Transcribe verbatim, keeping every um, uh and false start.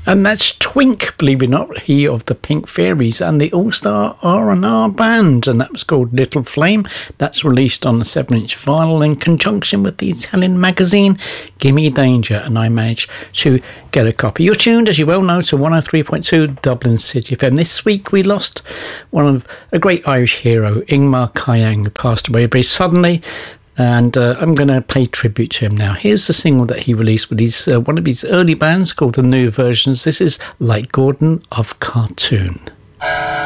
And that's Twink, believe it or not, he of the Pink Fairies and the All-Star R and R Band, and that was called Little Flame. That's released on the seven inch vinyl in conjunction with the Italian magazine Gimme Danger, and I managed to get a copy. You're tuned, as you well know, to one oh three point two Dublin City F M. This week we lost one of a great Irish hero, Ingmar Kayang, who passed away very suddenly. And uh, I'm going to pay tribute to him now. Here's the single that he released with his, uh, one of his early bands called The New Versions. This is Like Gordon of Cartoon.